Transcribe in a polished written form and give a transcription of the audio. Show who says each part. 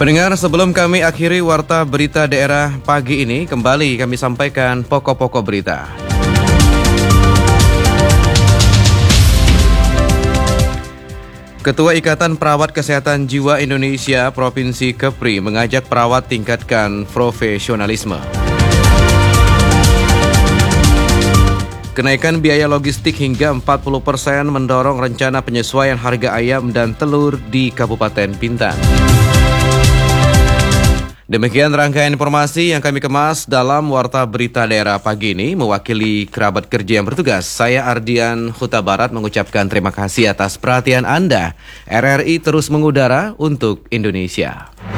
Speaker 1: Pendengar, sebelum kami akhiri warta berita daerah pagi ini, kembali kami sampaikan pokok-pokok berita. Ketua Ikatan Perawat Kesehatan Jiwa Indonesia Provinsi Kepri mengajak perawat tingkatkan profesionalisme. Kenaikan biaya logistik hingga 40% mendorong rencana penyesuaian harga ayam dan telur di Kabupaten Bintan. Demikian rangkaian informasi yang kami kemas dalam Warta Berita Daerah pagi ini. Mewakili kerabat kerja yang bertugas, saya Ardian Huta Barat mengucapkan terima kasih atas perhatian Anda. RRI terus mengudara untuk Indonesia.